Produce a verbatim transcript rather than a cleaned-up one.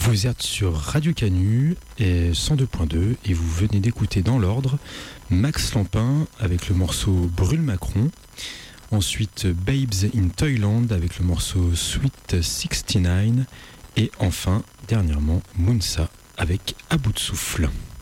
Vous êtes sur Radio Canu et cent deux point deux et vous venez d'écouter dans l'ordre Max Lampin avec le morceau Brûle Macron. Ensuite Babes in Toyland avec le morceau Sweet soixante-dix-neuf. Et enfin, dernièrement, Mounsa avec À bout de souffle.